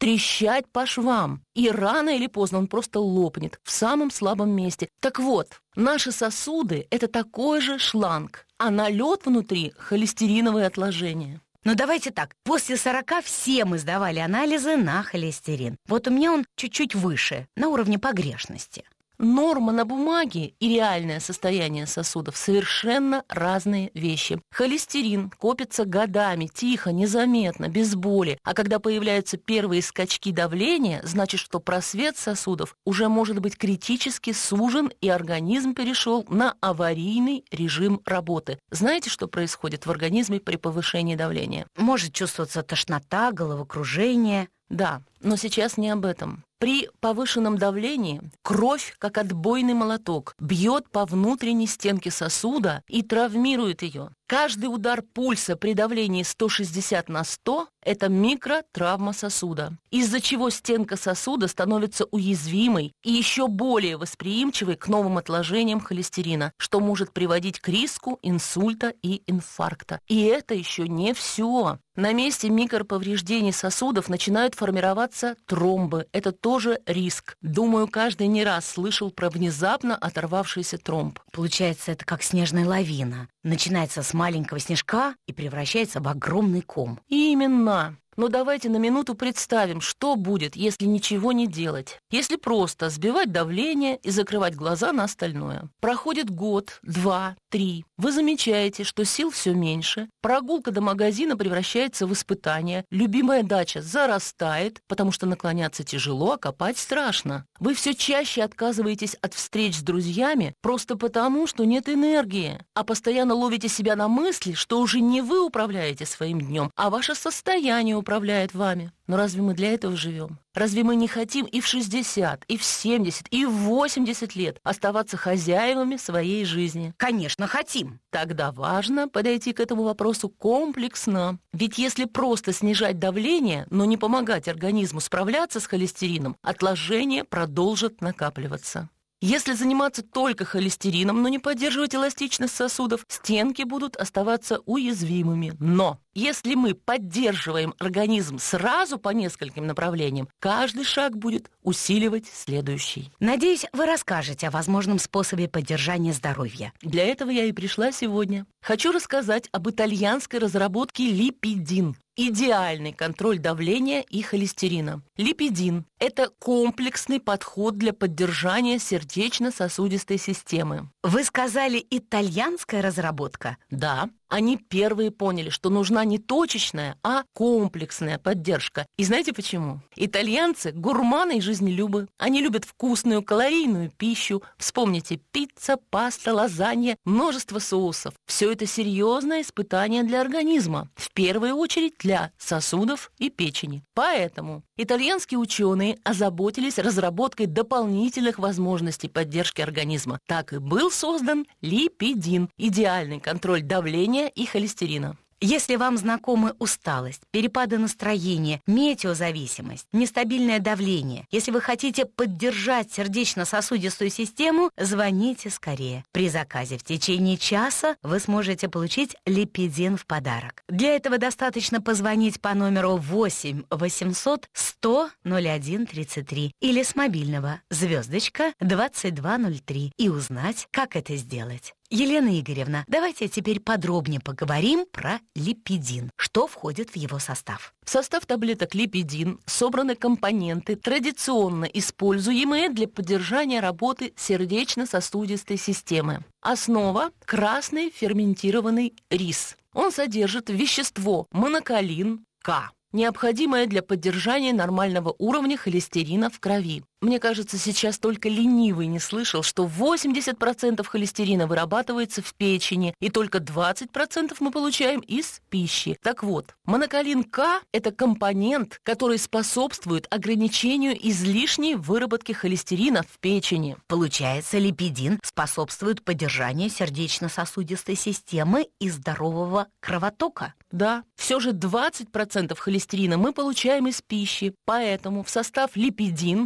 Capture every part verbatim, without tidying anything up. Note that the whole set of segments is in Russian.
трещать по швам. И рано или поздно он просто лопнет в самом слабом месте. Так вот, наши сосуды – это такой же шланг, а налет внутри – холестериновые отложения. Ну, давайте так. После сорока все мы сдавали анализы на холестерин. Вот у меня он чуть-чуть выше, на уровне погрешности. Норма на бумаге и реальное состояние сосудов совершенно разные вещи. Холестерин копится годами, тихо, незаметно, без боли. А когда появляются первые скачки давления, значит, что просвет сосудов уже может быть критически сужен, и организм перешел на аварийный режим работы. Знаете, что происходит в организме при повышении давления? Может чувствоваться тошнота, головокружение. Да, но сейчас не об этом. При повышенном давлении кровь, как отбойный молоток, бьет по внутренней стенке сосуда и травмирует ее. Каждый удар пульса при давлении сто шестьдесят на сто – это микротравма сосуда, из-за чего стенка сосуда становится уязвимой и еще более восприимчивой к новым отложениям холестерина, что может приводить к риску инсульта и инфаркта. И это еще не все. На месте микроповреждений сосудов начинают формироваться тромбы. Это тоже риск. Думаю, каждый не раз слышал про внезапно оторвавшийся тромб. Получается, это как снежная лавина. Начинается с маленького снежка и превращается в огромный ком. Именно. Но давайте на минуту представим, что будет, если ничего не делать. Если просто сбивать давление и закрывать глаза на остальное. Проходит год, два, три. Вы замечаете, что сил все меньше. Прогулка до магазина превращается в испытание. Любимая дача зарастает, потому что наклоняться тяжело, а копать страшно. Вы все чаще отказываетесь от встреч с друзьями просто потому, что нет энергии. А постоянно ловите себя на мысли, что уже не вы управляете своим днем, а ваше состояние управляет вами. Но разве мы для этого живем? Разве мы не хотим и в шестьдесят, и в семьдесят, и в восемьдесят лет оставаться хозяевами своей жизни? Конечно, хотим. Тогда важно подойти к этому вопросу комплексно. Ведь если просто снижать давление, но не помогать организму справляться с холестерином, отложения продолжат накапливаться. Если заниматься только холестерином, но не поддерживать эластичность сосудов, стенки будут оставаться уязвимыми. Но если мы поддерживаем организм сразу по нескольким направлениям, каждый шаг будет усиливать следующий. Надеюсь, вы расскажете о возможном способе поддержания здоровья. Для этого я и пришла сегодня. Хочу рассказать об итальянской разработке липидин. Идеальный контроль давления и холестерина. Липидин – это комплексный подход для поддержания сердечно-сосудистой системы. Вы сказали «итальянская разработка»? Да. Они первые поняли, что нужна не точечная, а комплексная поддержка. И знаете почему? Итальянцы – гурманы и жизнелюбы. Они любят вкусную, калорийную пищу. Вспомните: пицца, паста, лазанья, множество соусов. Все это серьезное испытание для организма. В первую очередь для сосудов и печени. Поэтому итальянские ученые озаботились разработкой дополнительных возможностей поддержки организма. Так и был создан липидин – идеальный контроль давления и холестерина. Если вам знакомы усталость, перепады настроения, метеозависимость, нестабильное давление, если вы хотите поддержать сердечно-сосудистую систему, звоните скорее. При заказе в течение часа вы сможете получить липидин в подарок. Для этого достаточно позвонить по номеру восемь восемьсот сто ноль один тридцать три или с мобильного звездочка двадцать два ноль три и узнать, как это сделать. Елена Игоревна, давайте теперь подробнее поговорим про липидин. Что входит в его состав? В состав таблеток липидин собраны компоненты, традиционно используемые для поддержания работы сердечно-сосудистой системы. Основа – красный ферментированный рис. Он содержит вещество моноколин К, необходимое для поддержания нормального уровня холестерина в крови. Мне кажется, сейчас только ленивый не слышал, что восемьдесят процентов холестерина вырабатывается в печени, и только двадцать процентов мы получаем из пищи. Так вот, моноколин К – это компонент, который способствует ограничению излишней выработки холестерина в печени. Получается, липидин способствует поддержанию сердечно-сосудистой системы и здорового кровотока? Да, все же двадцать процентов холестерина мы получаем из пищи, поэтому в состав липидин входит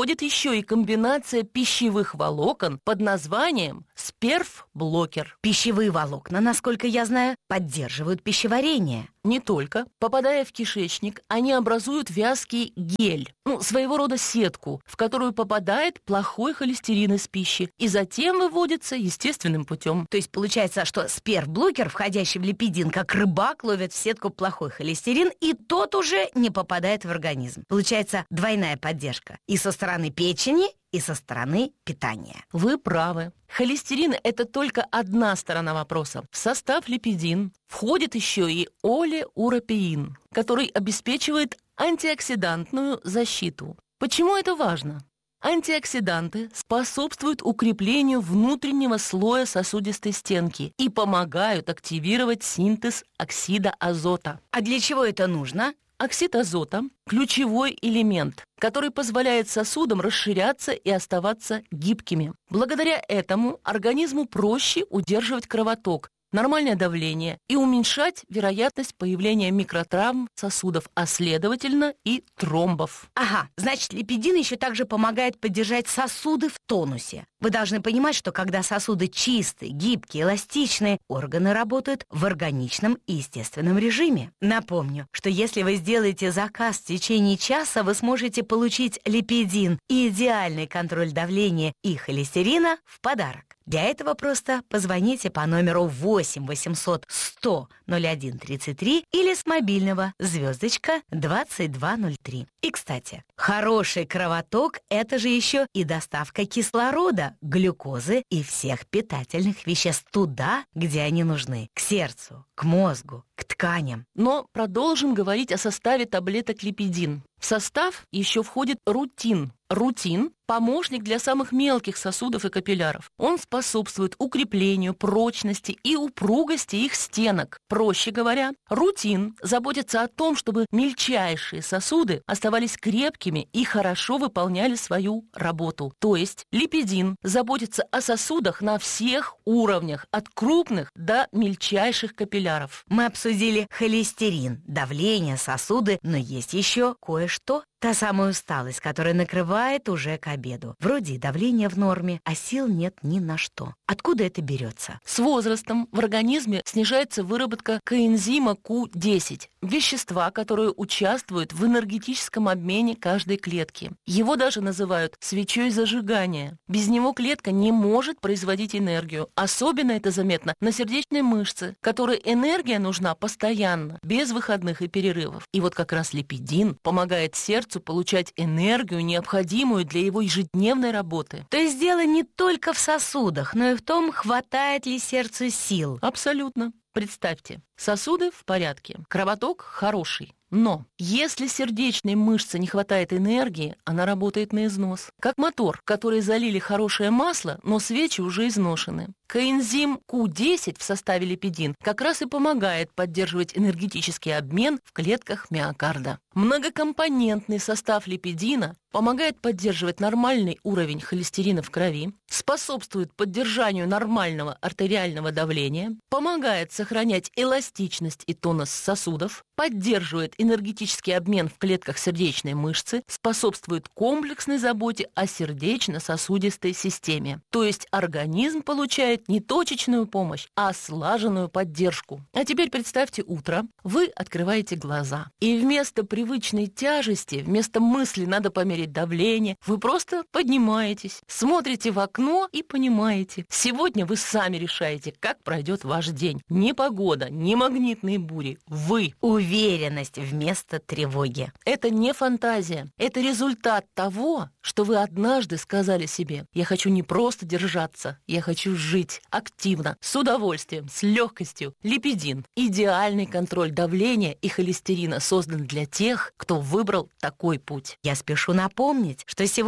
входит еще и комбинация пищевых волокон под названием сперв-блокер. Пищевые волокна, насколько я знаю, поддерживают пищеварение. Не только. Попадая в кишечник, они образуют вязкий гель, ну, своего рода сетку, в которую попадает плохой холестерин из пищи и затем выводится естественным путем. То есть получается, что сперв-блокер, входящий в липидин, как рыбак, ловит в сетку плохой холестерин, и тот уже не попадает в организм. Получается двойная поддержка и со стороны печени, и со стороны питания. Вы правы. Холестерин – это только одна сторона вопроса. В состав липидин входит еще и олеуропеин, который обеспечивает антиоксидантную защиту. Почему это важно? Антиоксиданты способствуют укреплению внутреннего слоя сосудистой стенки и помогают активировать синтез оксида азота. А для чего это нужно? Оксид азота – ключевой элемент, который позволяет сосудам расширяться и оставаться гибкими. Благодаря этому организму проще удерживать кровоток, нормальное давление и уменьшать вероятность появления микротравм сосудов, а следовательно и тромбов. Ага, значит, липидин еще также помогает поддержать сосуды в тонусе. Вы должны понимать, что когда сосуды чистые, гибкие, эластичные, органы работают в органичном и естественном режиме. Напомню, что если вы сделаете заказ в течение часа, вы сможете получить липидин и идеальный контроль давления и холестерина в подарок. Для этого просто позвоните по номеру восемь восемьсот сто ноль один тридцать три или с мобильного звездочка двадцать два ноль три. И, кстати, хороший кровоток – это же еще и доставка кислорода, глюкозы и всех питательных веществ туда, где они нужны – к сердцу, к мозгу, к тканям. Но продолжим говорить о составе таблеток липидин. В состав еще входит рутин. Рутин – помощник для самых мелких сосудов и капилляров. Он способствует укреплению, прочности и упругости их стенок. Проще говоря, рутин заботится о том, чтобы мельчайшие сосуды оставались крепкими и хорошо выполняли свою работу. То есть липидин заботится о сосудах на всех уровнях, от крупных до мельчайших капилляров. Мы обсудили холестерин, давление, сосуды, но есть еще кое-что. Та самая усталость, которая накрывает уже к обеду. Вроде и давление в норме, а сил нет ни на что. Откуда это берется? С возрастом в организме снижается выработка коэнзима ку десять, вещества, которое участвует в энергетическом обмене каждой клетки. Его даже называют свечой зажигания. Без него клетка не может производить энергию. Особенно это заметно на сердечной мышце, которой энергия нужна постоянно, без выходных и перерывов. И вот как раз липидин помогает сердцу получать энергию, необходимую для его ежедневной работы. То есть дело не только в сосудах, но и в том, хватает ли сердцу сил. Абсолютно. Представьте, сосуды в порядке, кровоток хороший. Но если сердечной мышце не хватает энергии, она работает на износ. Как мотор, в который залили хорошее масло, но свечи уже изношены. Коэнзим ку десять в составе липидин как раз и помогает поддерживать энергетический обмен в клетках миокарда. Многокомпонентный состав липидина помогает поддерживать нормальный уровень холестерина в крови, способствует поддержанию нормального артериального давления, помогает сохранять эластичность и тонус сосудов, поддерживает энергетический обмен в клетках сердечной мышцы, способствует комплексной заботе о сердечно-сосудистой системе. То есть организм получает не точечную помощь, а слаженную поддержку. А теперь представьте утро, вы открываете глаза, и вместо привычной тяжести, вместо мысли «надо померить давление», вы просто поднимаетесь, смотрите в окно и понимаете, сегодня вы сами решаете, как пройдет ваш день. Ни погода, ни магнитные бури, вы. Уверенность вместо тревоги. Это не фантазия, это результат того, что вы однажды сказали себе: «Я хочу не просто держаться, я хочу жить активно, с удовольствием, с легкостью». Липидин – идеальный контроль давления и холестерина создан для тех, кто выбрал такой путь. Я спешу напомнить, что сегодня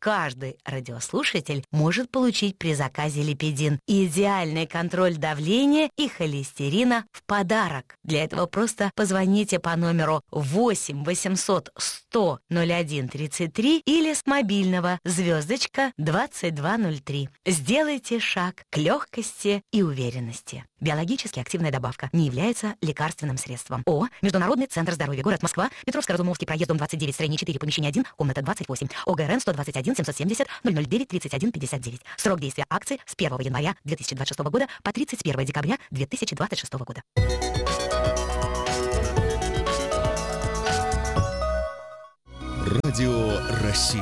каждый радиослушатель может получить при заказе липидин. Идеальный контроль давления и холестерина в подарок. Для этого просто позвоните по номеру восемь восемьсот сто ноль один тридцать три или с мобильного звездочка двадцать два ноль три. Сделайте шаг к легкости и уверенности. Биологически активная добавка не является лекарственным средством. ООО «Международный центр здоровья», город Москва, Петровско-Разумовский проезд, дом двадцать девять, строение четыре, помещение один, комната двадцать восемь, ОГРН сто двадцать один семьсот семьдесят ноль ноль девять тридцать один пятьдесят девять. Срок действия акции с первого января две тысячи двадцать шестого года по тридцать первого декабря две тысячи двадцать шестого года. Радио России.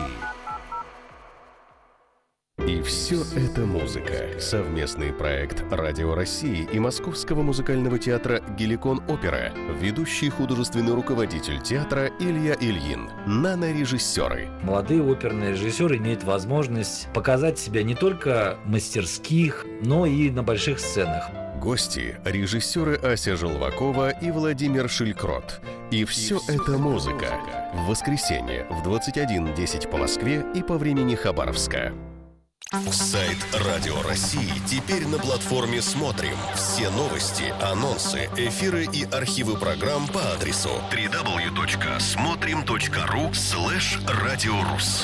И все это музыка. Совместный проект Радио России и Московского музыкального театра «Геликон Опера». Ведущий художественный руководитель театра Илья Ильин. Нано-режиссеры. Молодые оперные режиссеры имеют возможность показать себя не только мастерских, но и на больших сценах. Гости – режиссеры Ася Желвакова и Владимир Шилькрот. И все это музыка. В воскресенье в двадцать один десять по Москве и по времени Хабаровска. Сайт Радио России теперь на платформе «Смотрим». Все новости, анонсы, эфиры и архивы программ по адресу дабл ю дабл ю дабл ю точка смотрим точка ру слэш радиорус.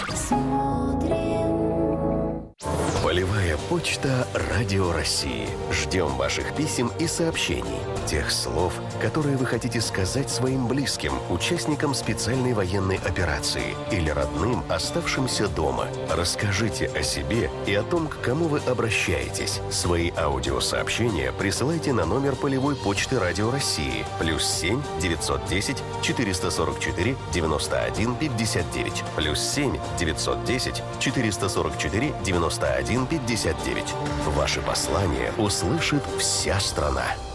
Полевая почта Радио России. Ждем ваших писем и сообщений. Тех слов, которые вы хотите сказать своим близким, участникам специальной военной операции или родным, оставшимся дома. Расскажите о себе и о том, к кому вы обращаетесь. Свои аудиосообщения присылайте на номер полевой почты Радио России плюс семь девятьсот десять четыреста сорок четыре девяносто один пятьдесят девять плюс семь девятьсот десять четыреста сорок четыре девяносто один пятьдесят девять. Ваши послания услышит вся страна.